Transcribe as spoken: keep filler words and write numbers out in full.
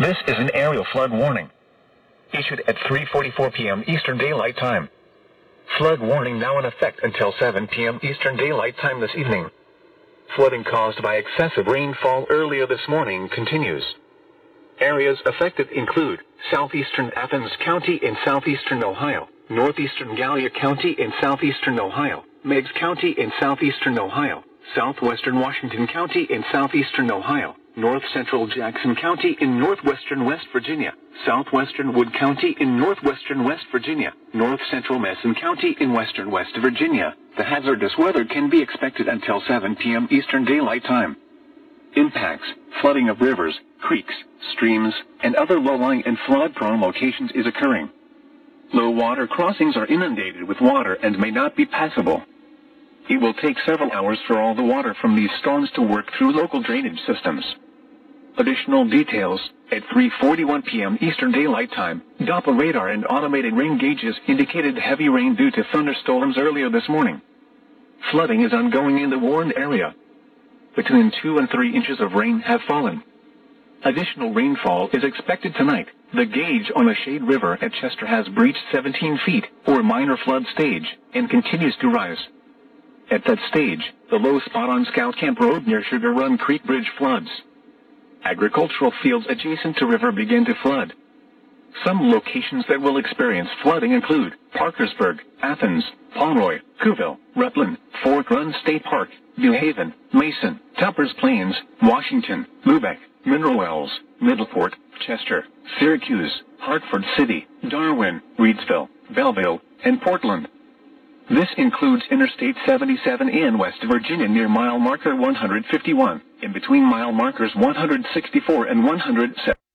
This is an aerial flood warning, issued at three forty-four p m Eastern Daylight Time. Flood warning now in effect until seven p m Eastern Daylight Time this evening. Flooding caused by excessive rainfall earlier this morning continues. Areas affected include southeastern Athens County in southeastern Ohio, northeastern Gallia County in southeastern Ohio, Meigs County in southeastern Ohio, southwestern Washington County in southeastern Ohio, north central Jackson County in northwestern West Virginia, southwestern Wood County in northwestern West Virginia, north central Mason County in western West Virginia. The hazardous weather can be expected until seven p m Eastern Daylight Time. Impacts: flooding of rivers, creeks, streams, and other low-lying and flood-prone locations is occurring. Low water crossings are inundated with water and may not be passable. It will take several hours for all the water from these storms to work through local drainage systems. Additional details: at three forty-one p m Eastern Daylight Time, Doppler radar and automated rain gauges indicated heavy rain due to thunderstorms earlier this morning. Flooding is ongoing in the warned area. Between two and three inches of rain have fallen. Additional rainfall is expected tonight. The gauge on the Shade River at Chester has breached seventeen feet, or minor flood stage, and continues to rise. At that stage, the low spot on Scout Camp Road near Sugar Run Creek Bridge floods. Agricultural fields adjacent to river begin to flood. Some locations that will experience flooding include Parkersburg, Athens, Pomeroy, Cooville, Rutland, Fork Run State Park, New Haven, Mason, Tuppers Plains, Washington, Lubeck, Mineral Wells, Middleport, Chester, Syracuse, Hartford City, Darwin, Reidsville, Belleville, and Portland. This includes Interstate seventy-seven in West Virginia near mile marker one hundred fifty-one, in between mile markers one hundred sixty-four and one hundred seven.